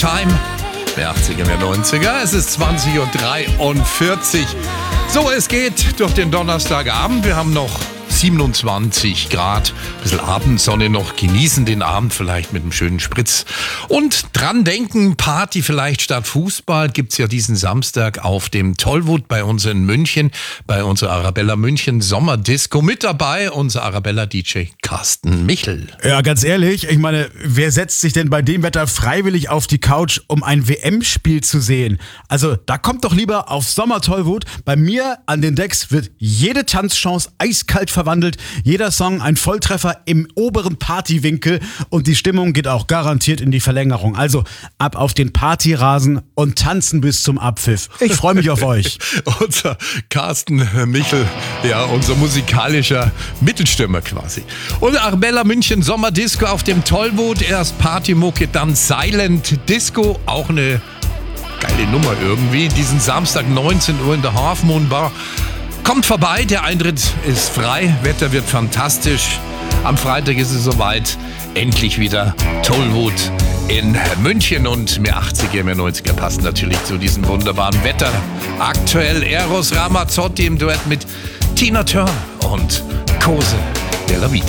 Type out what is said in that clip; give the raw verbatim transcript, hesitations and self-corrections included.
Time, mehr achtziger, mehr neunziger. Es ist zwanzig Uhr dreiundvierzig. So, es geht durch den Donnerstagabend. Wir haben noch siebenundzwanzig Grad, ein bisschen Abendsonne noch, genießen den Abend vielleicht mit einem schönen Spritz. Und dran denken, Party vielleicht statt Fußball gibt's ja diesen Samstag auf dem Tollwood bei uns in München, bei unserer Arabella München Sommerdisco. Mit dabei unser Arabella-D J Carsten Michel. Ja, ganz ehrlich, ich meine, wer setzt sich denn bei dem Wetter freiwillig auf die Couch, um ein W M-Spiel zu sehen? Also, da kommt doch lieber auf Sommer-Tollwood. Bei mir an den Decks wird jede Tanzchance eiskalt verwandelt. Jeder Song ein Volltreffer im oberen Partywinkel und die Stimmung geht auch garantiert in die Verlängerung. Also ab auf den Partyrasen und tanzen bis zum Abpfiff. Ich freue mich auf euch. Unser Carsten Michel, ja, unser musikalischer Mittelstürmer quasi. Und Arabella München Sommerdisco auf dem Tollwood. Erst Partymucke, dann Silent Disco. Auch eine geile Nummer irgendwie. Diesen Samstag neunzehn Uhr in der Half Moon Bar. Kommt vorbei, der Eintritt ist frei, Wetter wird fantastisch. Am Freitag ist es soweit, endlich wieder Tollwood in München und mehr achtziger, mehr neunziger passen natürlich zu diesem wunderbaren Wetter. Aktuell Eros Ramazzotti im Duett mit Tina Turner und Cose della Vita.